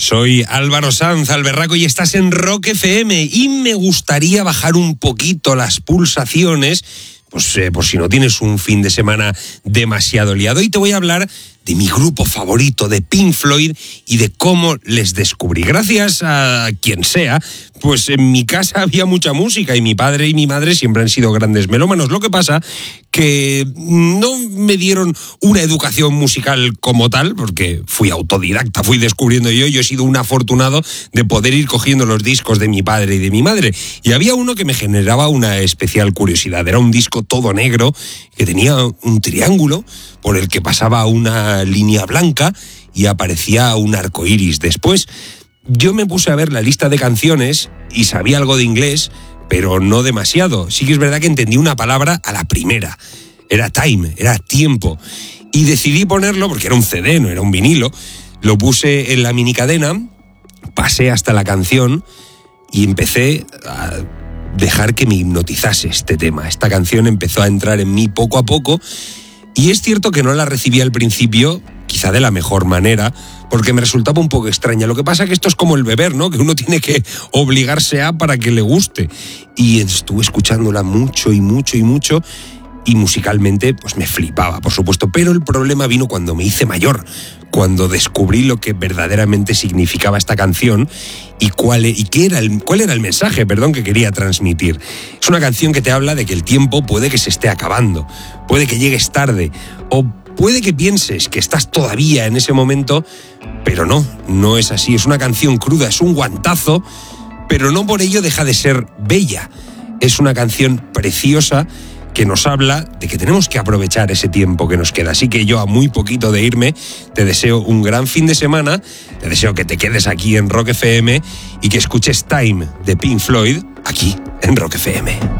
Soy Álvaro Sanz, Alberraco, y estás en Rock FM. Y me gustaría bajar un poquito las pulsaciones, pues por si no tienes un fin de semana demasiado liado. Y te voy a hablar de mi grupo favorito, de Pink Floyd, y de cómo les descubrí. Gracias a quien sea, pues en mi casa había mucha música y mi padre y mi madre siempre han sido grandes melómanos. Lo que pasa que no me dieron una educación musical como tal, porque fui autodidacta, fui descubriendo yo he sido un afortunado de poder ir cogiendo los discos de mi padre y de mi madre. Y había uno que me generaba una especial curiosidad. Era un disco todo negro que tenía un triángulo por el que pasaba una línea blanca y aparecía un arco iris. Después yo me puse a ver la lista de canciones y sabía algo de inglés, pero no demasiado. Sí que es verdad que entendí una palabra a la primera. Era time, era tiempo. Y decidí ponerlo, porque era un CD, no era un vinilo. Lo puse en la minicadena, pasé hasta la canción y empecé a dejar que me hipnotizase este tema. Esta canción empezó a entrar en mí poco a poco. Y es cierto que no la recibí al principio, quizá de la mejor manera, porque me resultaba un poco extraña. Lo que pasa es que esto es como el beber, ¿no? Que uno tiene que obligarse a para que le guste. Y estuve escuchándola mucho y mucho y mucho, y musicalmente pues me flipaba, por supuesto. Pero el problema vino cuando me hice mayor, cuando descubrí lo que verdaderamente significaba esta canción y cuál era el mensaje, que quería transmitir. Es una canción que te habla de que el tiempo puede que se esté acabando, puede que llegues tarde, o puede que pienses que estás todavía en ese momento, pero no es así. Es una canción cruda, es un guantazo, pero no por ello deja de ser bella. Es una canción preciosa que nos habla de que tenemos que aprovechar ese tiempo que nos queda. Así que yo, a muy poquito de irme, te deseo un gran fin de semana, te deseo que te quedes aquí en Rock FM y que escuches Time de Pink Floyd aquí en Rock FM.